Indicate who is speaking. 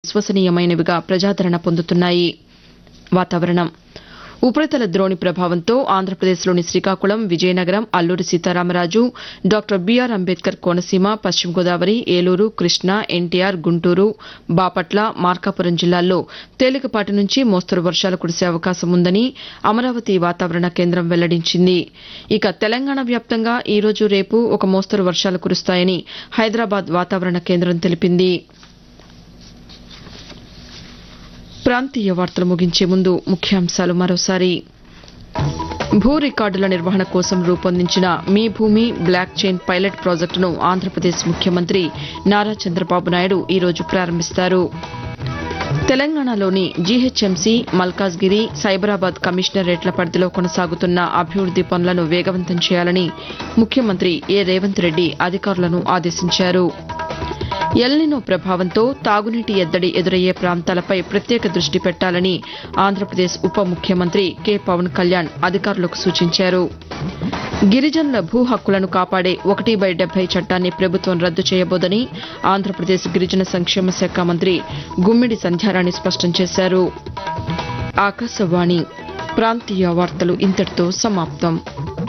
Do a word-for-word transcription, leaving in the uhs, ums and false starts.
Speaker 1: విశ్వసనీయమైనవిగా ప్రజాదరణ పొందుతున్నాయి. వాతావరణం ఉపరితల ద్రోణి ప్రభావంతో ఆంధ్రప్రదేశ్లోని శ్రీకాకుళం, విజయనగరం, అల్లూరి సీతారామరాజు, డాక్టర్ బీఆర్ అంబేద్కర్ కోనసీమ, పశ్చిమ గోదావరి, ఏలూరు, కృష్ణా, ఎన్టీఆర్, గుంటూరు, బాపట్ల, మార్కాపురం జిల్లాల్లో తేలికపాటి నుంచి మోస్తరు వర్షాలు కురిసే అవకాశం ఉందని అమరావతి వాతావరణ కేంద్రం వెల్లడించింది. ఇక తెలంగాణ వ్యాప్తంగా ఈ రోజు, రేపు ఒక మోస్తరు వర్షాలు కురుస్తాయని హైదరాబాద్ వాతావరణ కేంద్రం తెలిపింది. ప్రాంతీయ వార్తలు ముగించే ముందు ముఖ్యాంశాలు మరోసారి. భూ రికార్డుల నిర్వహణ కోసం రూపొందించిన మీ భూమి బ్లాక్ చైన్ పైలట్ ప్రాజెక్టును ఆంధ్రప్రదేశ్ ముఖ్యమంత్రి నారా చంద్రబాబు నాయుడు ఈరోజు ప్రారంభిస్తారు. తెలంగాణలోని జీహెచ్ఎంసీ, మల్కాజ్గిరి, సైబరాబాద్ కమిషనరేట్ల పరిధిలో కొనసాగుతున్న అభివృద్ది పనులను వేగవంతం చేయాలని ముఖ్యమంత్రి ఏ రేవంత్ రెడ్డి అధికారులను ఆదేశించారు. ఎల్నినో ప్రభావంతో తాగునీటి ఎద్దడి ఎదురయ్యే ప్రాంతాలపై ప్రత్యేక దృష్టి పెట్టాలని ఆంధ్రప్రదేశ్ ఉప ముఖ్యమంత్రి కె పవన్ కళ్యాణ్ అధికారులకు సూచించారు. గిరిజనుల భూ హక్కులను కాపాడే ఒకటి బై డెబ్బై చట్టాన్ని ప్రభుత్వం రద్దు చేయబోదని ఆంధ్రప్రదేశ్ గిరిజన సంక్షేమ శాఖ మంత్రి గుమ్మిడి సంధ్యారాణి స్పష్టం చేశారు. ఆకాశవాణి ప్రాంతీయ వార్తలు ఇంతటితో సమాప్తం.